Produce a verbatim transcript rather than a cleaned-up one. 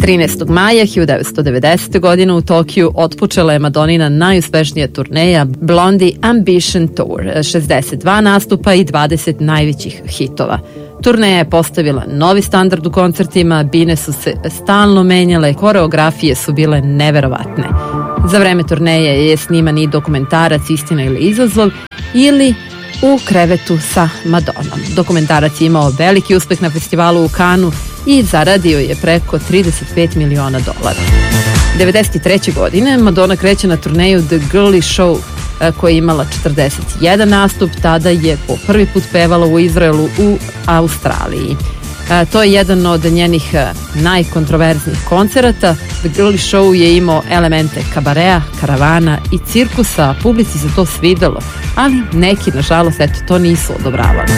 trinaestog maja hiljadu devetsto devedesete. godine u Tokiju otpočela je Madonina najuspešnija turneja Blondie Ambition Tour, šezdeset dva nastupa i dvadeset najvećih hitova. Turneja je postavila novi standard u koncertima, bine su se stalno menjale, koreografije su bile neverovatne. Za vreme turneje je sniman i dokumentarac Istina ili izazov ili U krevetu sa Madonom. Dokumentarac je imao veliki uspeh na festivalu u Kanu i zaradio je preko trideset pet miliona dolara. devedeset treće. godine Madonna kreće na turneju The Girly Show koja je imala četrdeset jedan nastup, tada je po prvi put pevala u Izraelu u Australiji. A, to je jedan od njenih najkontroverznijih koncerata. The Girly Show je imao elemente kabarea, karavana i cirkusa, publici se to svidelo, ali neki, nažalost, eto, to nisu odobravali.